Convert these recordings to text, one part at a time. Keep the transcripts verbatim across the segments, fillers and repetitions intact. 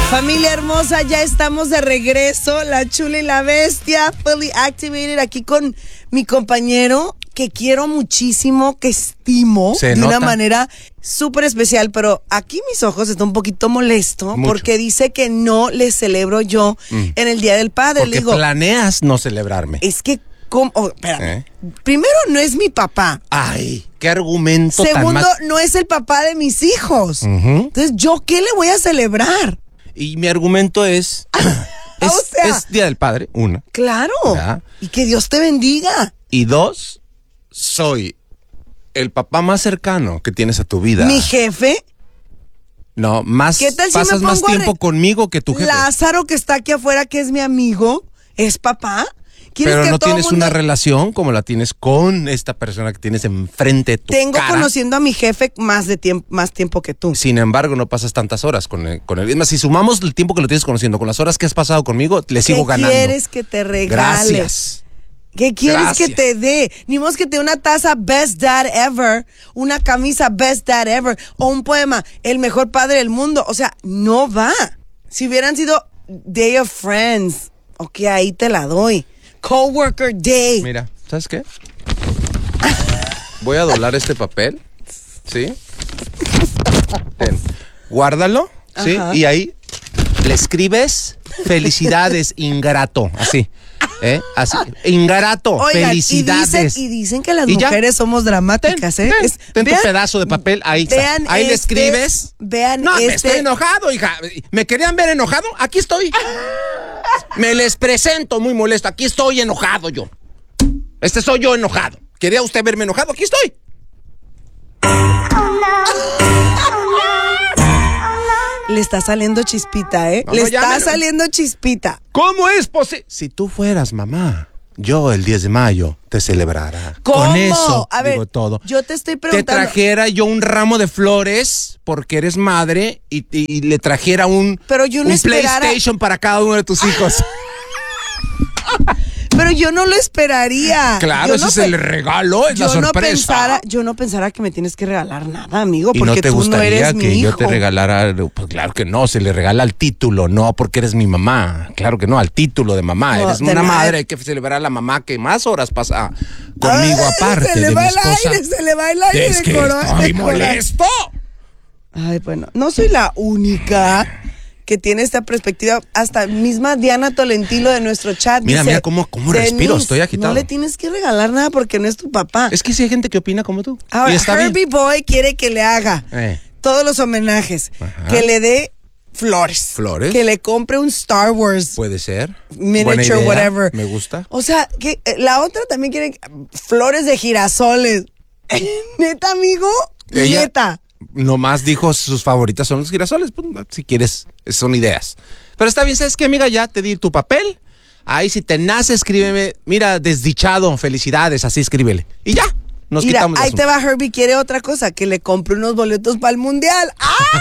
Familia hermosa, ya estamos de regreso. La Chula y la Bestia, fully activated, aquí con mi compañero que quiero muchísimo, que estimo Se de nota. una manera súper especial. Pero aquí mis ojos están un poquito molesto Mucho. porque dice que no le celebro yo mm. en el Día del Padre. Porque le digo, planeas no celebrarme. es que, ¿cómo? Oh, espérame. ¿Eh? Primero, no es mi papá. Ay, qué argumento Segundo, tan más... no es el papá de mis hijos. Uh-huh. Entonces, ¿yo qué le voy a celebrar? Y mi argumento es... es, o sea, es Día del Padre, una. Claro. ¿Ya? Y que Dios te bendiga. Y dos, soy el papá más cercano que tienes a tu vida. Mi jefe. No, más ¿Qué tal si pasas me más pongo a tiempo re- conmigo que tu jefe. Lázaro, que está aquí afuera, que es mi amigo, es papá. ¿Quieres Pero que no todo tienes mundo... una relación como la tienes con esta persona que tienes enfrente de tu Tengo cara. conociendo a mi jefe más de tiempo, más tiempo que tú. Sin embargo, no pasas tantas horas con él. Con él. Es más, si sumamos el tiempo que lo tienes conociendo con las horas que has pasado conmigo, le sigo ¿Qué ganando. quieres que te regale? Gracias. ¿Qué quieres Gracias. que te dé? Ni modo que te dé una taza Best Dad Ever, una camisa Best Dad Ever, o un poema, el mejor padre del mundo. O sea, no va. Si hubieran sido Day of Friends, ok, ahí te la doy. Coworker Day. Mira, ¿sabes qué? Voy a doblar este papel, ¿sí? Ten, guárdalo, ¿sí? Ajá. Y ahí le escribes felicidades, ingrato, así. ¿Eh? Así. Ingrato, Oigan, felicidades. Y dicen, y dicen que las ¿Y ya? mujeres somos dramáticas, Ten, ¿eh? ten, Es- ten tu vean- pedazo de papel, ahí está. vean Ahí le este- escribes. vean no, me este- estoy enojado, hija. ¿Me querían ver enojado? Aquí estoy. Me les presento muy molesto. Aquí estoy enojado yo. Este soy yo enojado. ¿Quería usted verme enojado? Aquí estoy. Le está saliendo chispita, ¿eh? No, Le no, ya está me lo- saliendo chispita. ¿Cómo es posible? Si tú fueras mamá, yo el diez de mayo te celebrara. ¿Cómo? Con eso A ver, digo todo. yo te estoy Te preguntando. trajera yo un ramo de flores porque eres madre y, y- y le trajera un, Pero yo no un esperara- PlayStation para cada uno de tus hijos. Pero yo no lo esperaría. Claro, Yo ese no es pe- el regalo, es la yo no sorpresa. pensara, yo no pensara que me tienes que regalar nada, amigo, ¿Y porque no te tú no gustaría eres mi que hijo. yo te regalara? Pues claro que no, se le regala al título, no porque eres mi mamá. Claro que no, al título de mamá. No, eres de una nada. madre, hay que celebrar a la mamá que más horas pasa conmigo Ay, aparte se le de va mi el esposa. aire, se le va el aire Es de que coro- estoy de coraje. molesto. Ay, bueno, no soy la única que tiene esta perspectiva. Hasta misma Diana Tolentino de nuestro chat Mira, dice, mira cómo- cómo "Denise, respiro, estoy agitado". No le tienes que regalar nada porque no es tu papá. Es que sí hay gente que opina como tú. Ahora, y está bien. Herbie Boy quiere que le haga Eh. todos los homenajes, Ajá. que le dé flores, Flores. que le compre un Star Wars Puede ser. miniature, Buena idea, whatever. Me gusta. O sea, que eh, la otra también quiere flores de girasoles. Neta, amigo, Ella- neta. Nomás dijo sus favoritas son los girasoles. Pues, si quieres, son ideas. Pero está bien, ¿sabes qué, amiga? Ya te di tu papel. Ahí si te nace, escríbeme. Mira, desdichado, felicidades, así escríbele. Y ya, nos Mira, quitamos de ahí te asunto. va Herbie, quiere otra cosa, que le compre unos boletos para el mundial.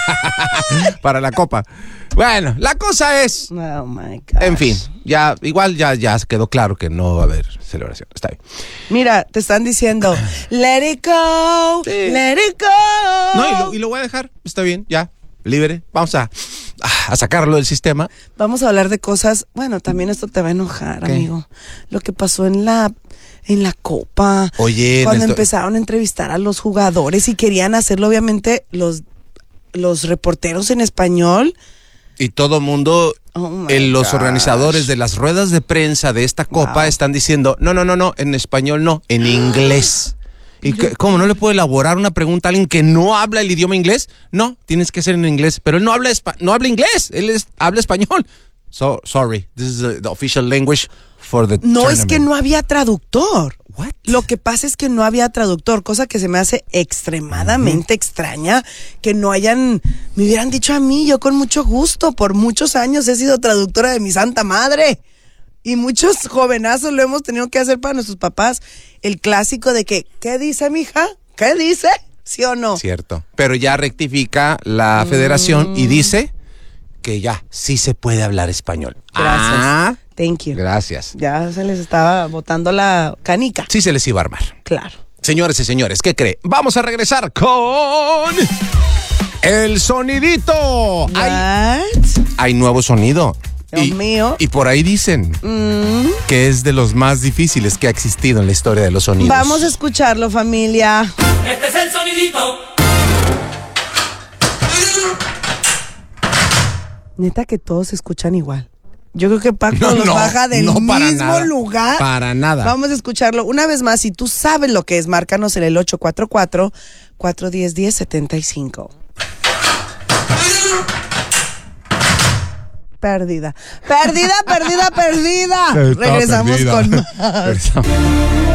¡Ah! Para la copa. Bueno, la cosa es... Oh my God. En fin, ya, igual ya, ya quedó claro que no va a haber celebración. Está bien. Mira, te están diciendo, let it go, Sí. let it go. No, y lo, y lo voy a dejar. Está bien, ya. Libre. Vamos a, a sacarlo del sistema. Vamos a hablar de cosas, bueno, también esto te va a enojar, ¿Qué? amigo. Lo que pasó en la en la Copa. Oye, cuando Néstor- empezaron a entrevistar a los jugadores y querían hacerlo obviamente los los reporteros en español. Y todo mundo, Oh my eh, los gosh. organizadores de las ruedas de prensa de esta copa Wow. están diciendo, no, no, no, no, en español no, en inglés. ¿Y qué- cómo no le puedo elaborar una pregunta a alguien que no habla el idioma inglés? No, tienes que ser en inglés, pero él no habla espa- no habla inglés, él es- habla español. So, sorry, this is the, the official language for the No, es que tournament. no había traductor. What? Lo que pasa es que no había traductor, cosa que se me hace extremadamente extraña que no hayan, me hubieran dicho a mí, yo con mucho gusto, por muchos años he sido traductora de mi santa madre. Y muchos jovenazos lo hemos tenido que hacer para nuestros papás. El clásico de que, ¿qué dice mija? ¿Qué dice? ¿Sí o no? Cierto. Pero ya rectifica la federación y dice que ya sí se puede hablar español. Gracias. Ah, Thank you. gracias. Ya se les estaba botando la canica. Sí se les iba a armar. Claro. Señores y señores, ¿qué cree? Vamos a regresar con el sonidito. Ay, What? hay nuevo sonido. Dios y, mío. Y por ahí dicen Mm. que es de los más difíciles que ha existido en la historia de los sonidos. Vamos a escucharlo, familia. Este es el sonidito. Neta que todos se escuchan igual. Yo creo que Paco No, los no, baja del no para mismo nada, lugar. para nada. Vamos a escucharlo una vez más. Si tú sabes lo que es, márcanos en el ocho cuatro cuatro, cuatro uno cero, uno cero siete cinco. Perdida. Perdida, perdida, perdida. Está Regresamos perdida. con más. Regresamos.